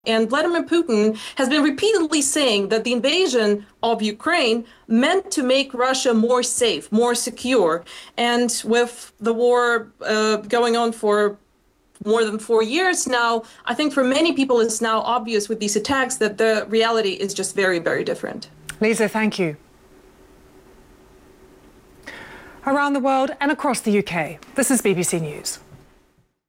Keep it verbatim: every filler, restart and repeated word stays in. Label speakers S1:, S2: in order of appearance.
S1: And Vladimir Putin has been repeatedly saying that the invasion of Ukraine meant to make Russia more safe, more secure. And with the war uh, going on for more than four years now, I think for many people it's now obvious with these attacks that the reality is just very, very different.
S2: Lisa, thank you. Around the world and across the U K, this is B B C News.